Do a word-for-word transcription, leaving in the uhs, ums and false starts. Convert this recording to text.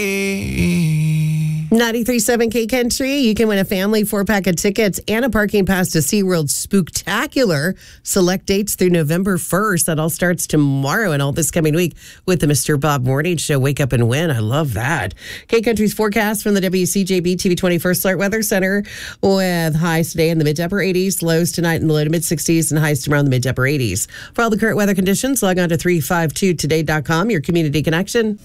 ninety-three point seven K Country. You can win a family four-pack of tickets and a parking pass to SeaWorld Spooktacular. Select dates through November first. That all starts tomorrow and all this coming week with the Mister Bob Morning Show. Wake up and win. I love that. K Country's forecast from the W C J B T V twenty-first Alert Weather Center with highs today in the mid to upper eighties, lows tonight in the low to mid sixties, and highs tomorrow in the mid to upper eighties. For all the current weather conditions, log on to three five two today dot com, your community connection.